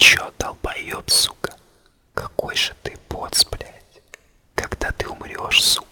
чё, долбоёб, сука? Какой же ты поц, блядь? Когда ты умрёшь, сука?